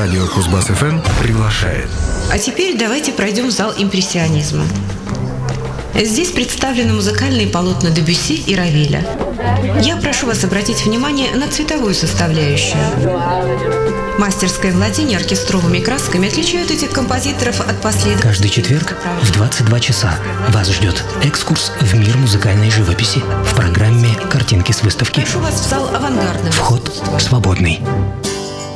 Радио Кузбасс-ФМ приглашает. А теперь давайте пройдем в зал импрессионизма. Здесь представлены музыкальные полотна Дебюсси и Равеля. Я прошу вас обратить внимание на цветовую составляющую. Мастерское владение оркестровыми красками отличает этих композиторов от последних. Каждый четверг в 22 часа вас ждет экскурс в мир музыкальной живописи в программе «Картинки с выставки». Прошу вас в зал авангардного. Вход свободный.